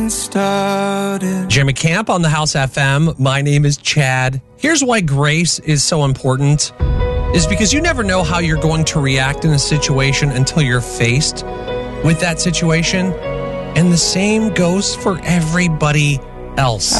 Jimmy Camp on the House FM. My name is Chad. Here's why grace is so important, is because you never know how you're going to react in a situation until you're faced with that situation. And the same goes for everybody else.